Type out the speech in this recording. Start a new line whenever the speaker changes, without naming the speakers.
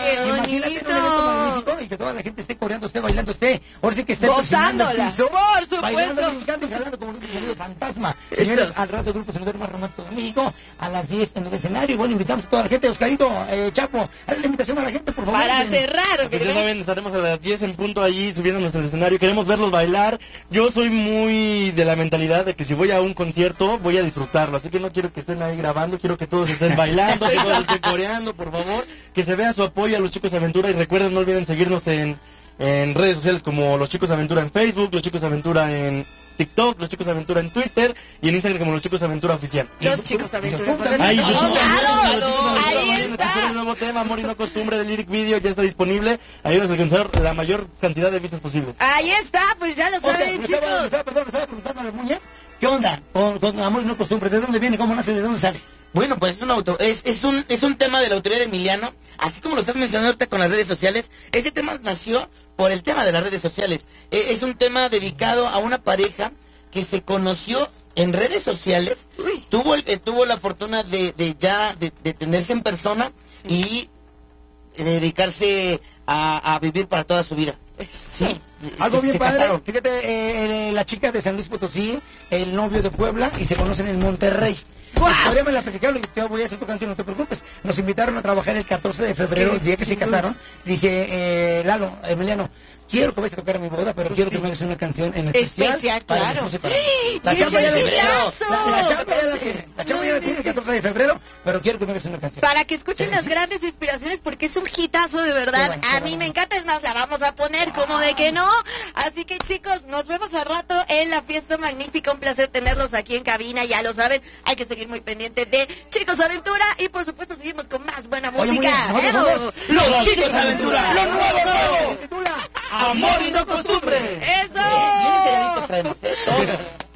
Imagínate un evento magnífico y que toda la gente esté coreando, esté bailando, ahora sí que esté
gozándola,
el piso,
por supuesto,
bailando, brincando y jalando como un sonido fantasma. Señores, al rato el grupo Sonidero más romántico de México, a las 10 en el escenario. Bueno, invitamos a toda la gente. Oscarito, Chapo, haz la invitación a la gente, por favor.
Para cerrar,
pues ya saben, estaremos a las 10 en punto allí subiendo a nuestro escenario. Queremos verlos bailar. Yo soy muy de la mentalidad de que si voy a un concierto, voy a disfrutarlo. Así que no quiero que estén ahí grabando, quiero que todos estén bailando, que todos estén coreando, por favor. Que se vea su apoyo a los Chicos Aventura. Y recuerden, no olviden seguirnos en redes sociales como Los Chicos Aventura en Facebook, Los Chicos Aventura en TikTok, Los Chicos Aventura en Twitter y en Instagram como Los Chicos Aventura Oficial.
Los Chicos Aventura.
Ahí
está.
El nuevo tema, Amor y no Costumbre, de Lyric Video, ya está disponible. Ayúdanos a alcanzar la mayor cantidad de vistas posible.
Ahí está, pues ya lo saben, chicos.
Me estaba preguntando a la Muñe, ¿qué onda con Amor y no Costumbre? ¿De dónde viene? ¿Cómo nace? ¿De dónde sale?
Bueno, pues es un tema de la autoría de Emiliano, así como lo estás mencionando ahorita con las redes sociales. Ese tema nació por el tema de las redes sociales. Es un tema dedicado a una pareja que se conoció en redes sociales, tuvo la fortuna de tenerse en persona y dedicarse a vivir para toda su vida. Sí.
Algo bien padre.
Casaron.
Fíjate, la chica de San Luis Potosí, el novio de Puebla, y se conocen en Monterrey.
¡Wow!
La historia me la platicaron y te voy a hacer tu canción, no te preocupes. Nos invitaron a trabajar el 14 de febrero, el día que se casaron. Dice, Lalo, Emiliano, quiero que vayas a tocar a mi boda, pero quiero que me hagas una canción en especial.
Claro.
La chamba ya la tiene.
La
chamba ya la tiene. La chamba ya la tiene el 14 de febrero, pero quiero que me hagas una canción.
Para que escuchen las grandes inspiraciones, porque es un hitazo de verdad. A mí me encanta, es más, la vamos a poner como de que no. Así que chicos, nos vemos al rato en la fiesta magnífica. Un placer tenerlos aquí en cabina, ya lo saben. Hay que seguir muy pendiente de Chicos Aventura y por supuesto seguimos con más buena música.
Los Chicos Aventura, lo nuevo
Se titula
Amor y no Costumbre.
¡Eso!
Bien selladitos traemos, ¿eh? Todo.